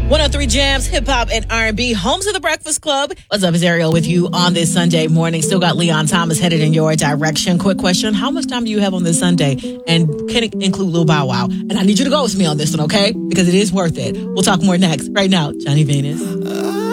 103 Jams, hip hop and R&B, homes of the Breakfast Club. What's up, it's Ariel with you on this Sunday morning. Still got Leon Thomas headed in your direction. Quick question, how much time do you have on this Sunday? And can it include Lil Bow Wow? And I need you to go with me on this one, okay? Because it is worth it. We'll talk more next. Right now, Johnny Venus.